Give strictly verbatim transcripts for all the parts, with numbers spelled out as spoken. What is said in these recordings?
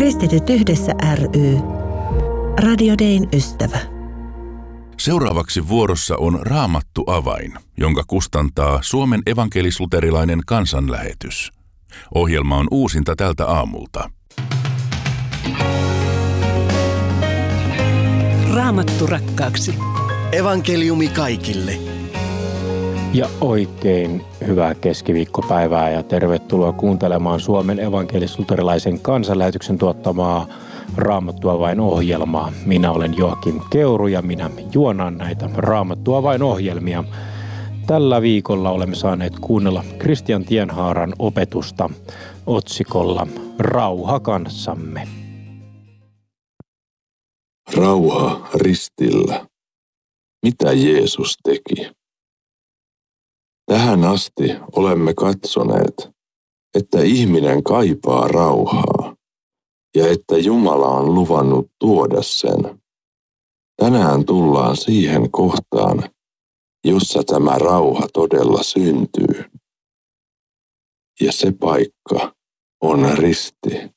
Kristityt yhdessä ry. Radio Dayn ystävä. Seuraavaksi vuorossa on Raamattu avain, jonka kustantaa Suomen evankelis-luterilainen kansanlähetys. Ohjelma on uusinta tältä aamulta. Raamattu rakkaaksi. Evankeliumi kaikille. Ja oikein hyvää keskiviikkopäivää ja tervetuloa kuuntelemaan Suomen evankelis-luterilaisen kansanlähetyksen tuottamaa Raamattu avain -ohjelmaa. Minä olen Joakim Keuru ja minä juonaan näitä Raamattu avain -ohjelmia. Tällä viikolla olemme saaneet kuunnella Kristian Tienhaaran opetusta otsikolla Rauha kanssamme. Rauha ristillä. Mitä Jeesus teki? Tähän asti olemme katsoneet, että ihminen kaipaa rauhaa ja että Jumala on luvannut tuoda sen. Tänään tullaan siihen kohtaan, jossa tämä rauha todella syntyy. Ja se paikka on risti.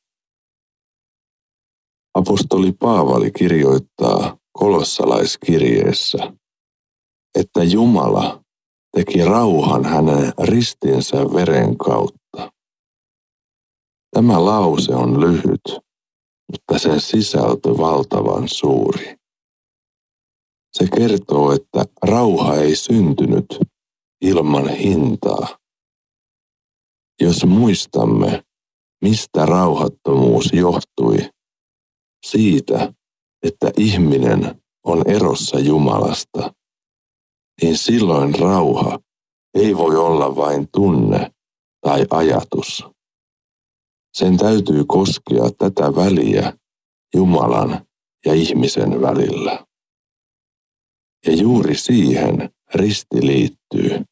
Apostoli Paavali kirjoittaa kolossalaiskirjeessä, että Jumala teki rauhan hänen ristinsä veren kautta. Tämä lause on lyhyt, mutta sen sisältö valtavan suuri. Se kertoo, että rauha ei syntynyt ilman hintaa. Jos muistamme, mistä rauhattomuus johtui, siitä, että ihminen on erossa Jumalasta, niin silloin rauha ei voi olla vain tunne tai ajatus. Sen täytyy koskea tätä väliä Jumalan ja ihmisen välillä. Ja juuri siihen risti liittyy.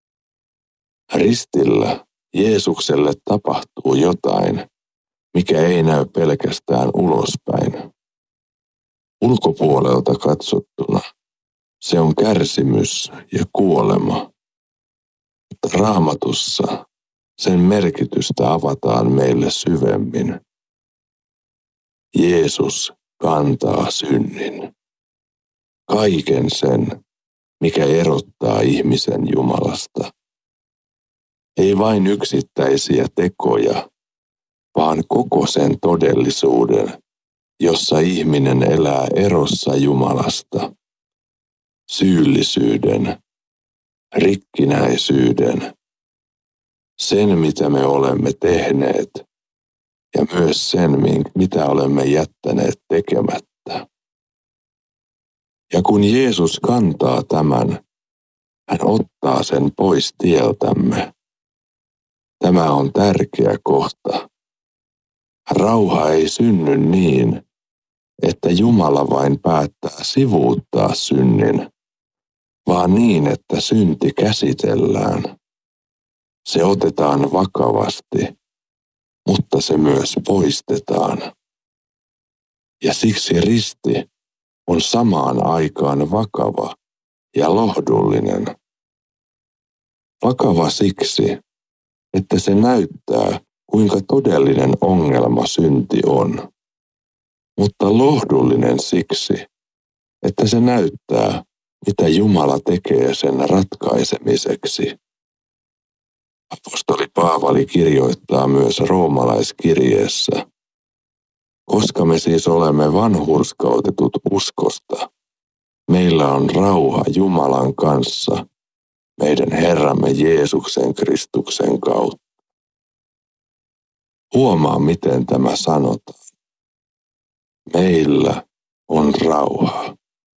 Ristillä Jeesukselle tapahtuu jotain, mikä ei näy pelkästään ulospäin. Ulkopuolelta katsottuna se on kärsimys ja kuolema. Mutta Raamatussa sen merkitystä avataan meille syvemmin. Jeesus kantaa synnin. Kaiken sen, mikä erottaa ihmisen Jumalasta. Ei vain yksittäisiä tekoja, vaan koko sen todellisuuden, jossa ihminen elää erossa Jumalasta. Syyllisyyden, rikkinäisyyden, sen mitä me olemme tehneet ja myös sen, mitä olemme jättäneet tekemättä. Ja kun Jeesus kantaa tämän, hän ottaa sen pois tieltämme. Tämä on tärkeä kohta. Rauha ei synny niin, että Jumala vain päättää sivuuttaa synnin, vaan niin, että synti käsitellään. Se otetaan vakavasti, mutta se myös poistetaan. Ja siksi risti on samaan aikaan vakava ja lohdullinen. Vakava siksi, että se näyttää, kuinka todellinen ongelma synti on. Mutta lohdullinen siksi, että se näyttää, mitä Jumala tekee sen ratkaisemiseksi. Apostoli Paavali kirjoittaa myös roomalaiskirjeessä, koska me siis olemme vanhurskautetut uskosta, meillä on rauha Jumalan kanssa, meidän Herramme Jeesuksen Kristuksen kautta. Huomaa, miten tämä sanotaan. Meillä on rauha.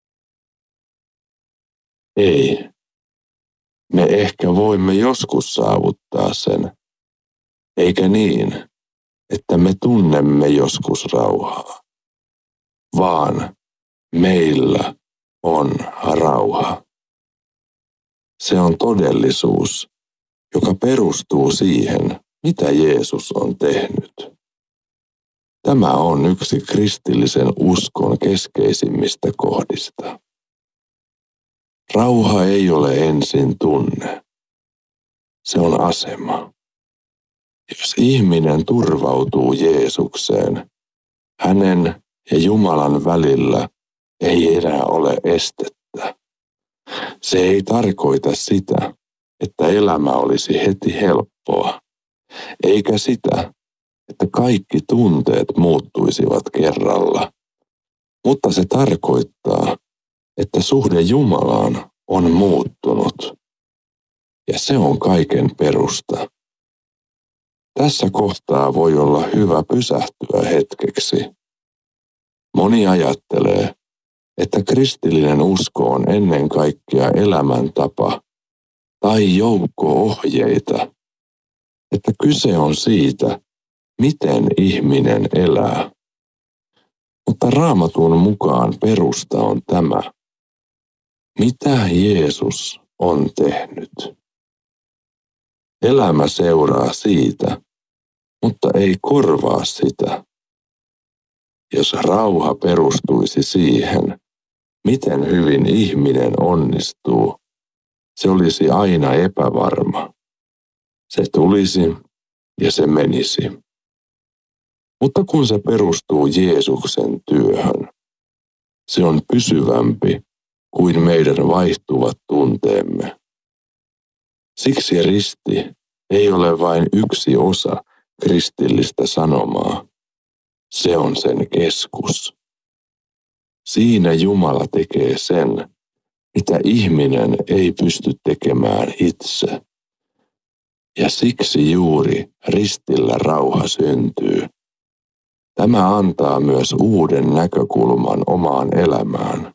Ei. Me ehkä voimme joskus saavuttaa sen, eikä niin, että me tunnemme joskus rauhaa, vaan meillä on rauha. Se on todellisuus, joka perustuu siihen, mitä Jeesus on tehnyt. Tämä on yksi kristillisen uskon keskeisimmistä kohdista. Rauha ei ole ensin tunne. Se on asema. Jos ihminen turvautuu Jeesukseen, Hänen ja Jumalan välillä ei enää ole estettä. Se ei tarkoita sitä, että elämä olisi heti helppoa, eikä sitä, että kaikki tunteet muuttuisivat kerralla. Mutta se tarkoittaa, että suhde Jumalaan on muuttunut. Ja se on kaiken perusta. Tässä kohtaa voi olla hyvä pysähtyä hetkeksi. Moni ajattelee, että kristillinen usko on ennen kaikkea elämäntapa tai joukko ohjeita, että kyse on siitä, miten ihminen elää. Mutta Raamatun mukaan perusta on tämä. Mitä Jeesus on tehnyt? Elämä seuraa siitä, mutta ei korvaa sitä. Jos rauha perustuisi siihen, miten hyvin ihminen onnistuu, se olisi aina epävarma. Se tulisi ja se menisi. Mutta kun se perustuu Jeesuksen työhön, se on pysyvämpi kuin meidän vaihtuvat tunteemme. Siksi risti ei ole vain yksi osa kristillistä sanomaa. Se on sen keskus. Siinä Jumala tekee sen, mitä ihminen ei pysty tekemään itse. Ja siksi juuri ristillä rauha syntyy. Tämä antaa myös uuden näkökulman omaan elämään.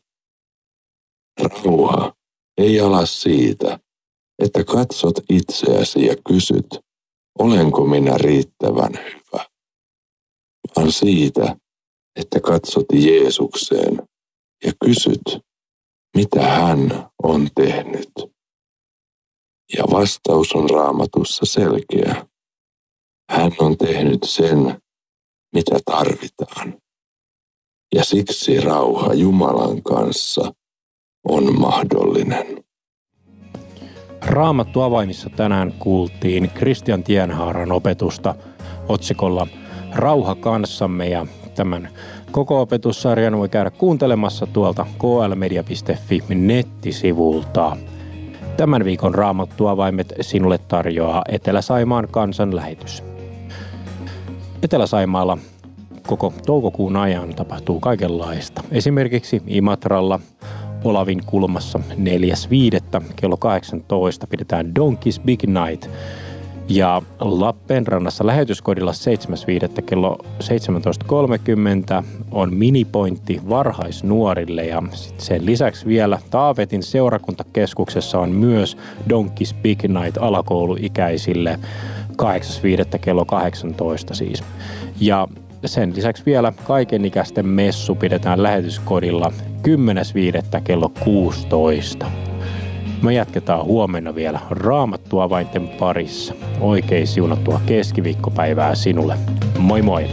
Rauha ei ala siitä, että katsot itseäsi ja kysyt, olenko minä riittävän hyvä, vaan siitä, että katsot Jeesukseen ja kysyt, mitä hän on tehnyt. Ja vastaus on Raamatussa selkeä. Hän on tehnyt sen, mitä tarvitaan. Ja siksi rauha Jumalan kanssa on mahdollinen. Raamattu avaimissa tänään kuultiin Christian Tienhaaran opetusta otsikolla Rauha kanssamme, ja tämän koko opetussarjan voi käydä kuuntelemassa tuolta k l media piste f i nettisivulta. Tämän viikon Raamattu avaimet sinulle tarjoaa Etelä-Saimaan kansanlähetys. Etelä-Saimaalla koko toukokuun ajan tapahtuu kaikenlaista. Esimerkiksi Imatralla Olavin kulmassa neljäs viidettä kello kahdeksantoista pidetään Donkeys Big Night. Ja Lappeenrannassa lähetyskodilla seitsemäs viidettä kello seitsemäntoista kolmekymmentä on minipointti varhaisnuorille. Ja sen lisäksi vielä Taavetin seurakuntakeskuksessa on myös Donkeys Big Night alakouluikäisille kahdeksas viidettä kello kahdeksantoista siis. Ja sen lisäksi vielä kaikenikäisten messu pidetään lähetyskodilla kymmenes viidettä kello kuusitoista. Me jatketaan huomenna vielä Raamattu avainten parissa. Oikein siunattua keskiviikkopäivää sinulle. Moi moi!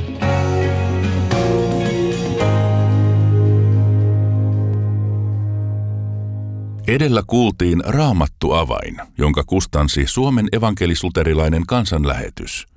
Edellä kuultiin Raamattu avain, jonka kustansi Suomen evankelis-luterilainen kansanlähetys.